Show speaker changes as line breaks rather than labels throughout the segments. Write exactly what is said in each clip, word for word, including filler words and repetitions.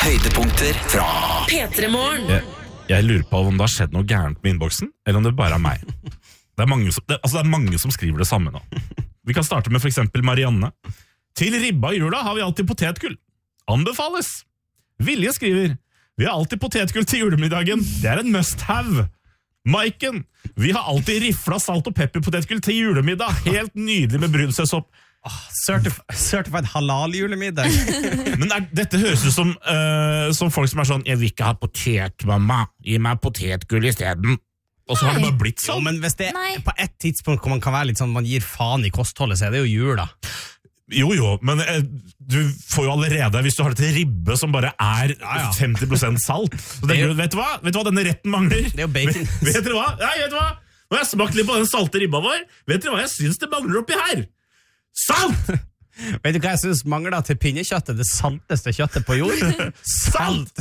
Høydepunkter fra
P tre Morgen.
Jeg, jeg lurer på om det har skjedd noe gærent med innboksen, eller om det bare er meg. Det er mange som, det, altså det er mange som skriver det samme nå. Vi kan starte med for eksempel Marianne. Til ribba i jula har vi alltid potetgull. Anbefales. Vilje skriver: vi har alltid potetgull til julemiddagen. Det er en must-have. Maiken: vi har alltid rifla salt og pepperpotetgull til julemiddag. Helt nydelig med brunsøsopp.
Oh, certif- certified halal-julemiddag.
Men er, dette høres ut som, uh, som folk som er sånn: jeg vil ikke ha potet, mamma. Gi meg potetgull i stedet. Og så har det bare blitt sånn.
Jo, men hvis det
Nei.
er på et tidspunkt hvor man kan være litt sånn, man gir faen i kostholdet, så er det jo jul da.
Jo, jo, men eh, du får jo allerede, hvis du har det til ribbe som bare er
Ja, ja.
femti prosent salt. Så det,
Det er jo-
vet du hva? Vet du hva denne retten mangler?
Det er jo bacon.
Vet, vet dere hva? Nei, vet du hva? Nå har jeg smakt litt på den salte ribba vår. Vet dere hva jeg synes det mangler oppi her? Salt!
Vet du hva jeg synes mangler til pinnekjøttet? Det salteste kjøttet på jord? Salt!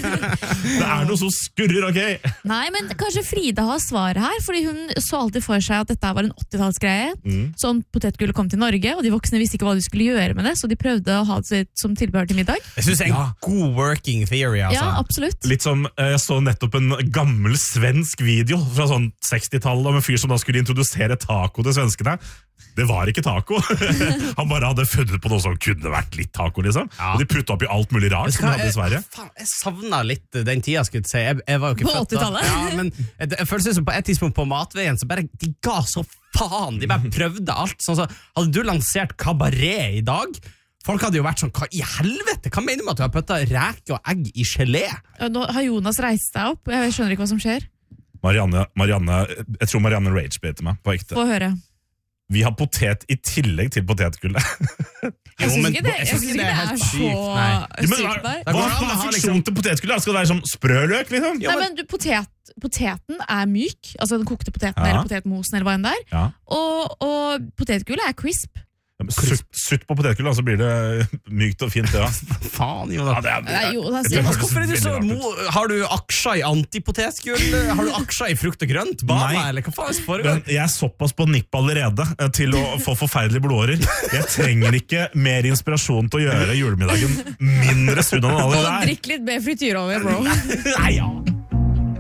Det er noe som skurrer, ok?
Nei, men kanskje Frida har svaret her, fordi hun så alltid for seg at dette var en åttitallsgreie.
Mm.
Sånn potetgull kom til Norge, og de voksne visste ikke hva de skulle gjøre med det, så de prøvde å ha det som tilbehør til middag.
Jeg synes det er en
Ja.
god working theory, altså.
Ja, absolutt.
Litt som, eh, jeg så nettopp en gammel svensk video fra sånn sekstitallet om en fyr som da skulle introdusere taco til svenskene. Det var ikke taco. Han bare hadde funnet på noe som kunne vært litt taco, liksom.
Ja.
Og de putta oppi alt mulig rart som de hadde i Sverige.
Jeg, faen, jeg savnet litt den tida, skulle jeg si. Jeg, jeg var jo ikke
På
født da.
åttitallet?
Ja, men jeg, jeg føler som på et tidspunkt på matveien, så bare, de ga så faen. De bare prøvde alt. Sånn så, hadde du lansert kabaret i dag, folk hadde jo vært sånn, hva i helvete? Hva mener du med at du har puttet reke og egg i gelé?
Ja, Nå har Jonas reist seg opp, jeg skjønner ikke hva som skjer.
Marianne, Marianne, jeg tror Marianne Rage biter meg på ekte.
Få høre.
Vi har potet i tillegg til potetgullet.
Jeg synes
men
ikke det,
jeg
jeg
synes
synes
ikke
ikke det er
helt
så
sykt, nei.
Ja, men hva,
sykt der.
Da
hva
går det an å
er
ha
funksjonen
liksom-
til potetgullet? Skal det være som sprøløk, liksom?
Nei, men du, potet, poteten er myk, altså den kokte poteten
Ja.
eller potetmosen eller hva enn det er,
Ja.
og, og potetgullet er crisp.
Ja, men Sutt, sutt på potetgullet, så blir det mykt og fint, ja.
Faen,
Ja,
Jonas.
det er,
Nei, Jonas,
det høres
Hvorfor er du så
veldig rart ut.
mo... Har du aksjer i antipotetgull? Har du aksjer i frukt og grønt? Bama,
Nei.
eller hva faen er det foregår?
Men jeg er såpass på nipp allerede eh, til å få forferdelige blodårer. Jeg trenger ikke mer inspirasjon til å gjøre julemiddagen mindre sunn enn alle
Og
der.
drikk litt mer frityrolje, bro.
Nei, ja.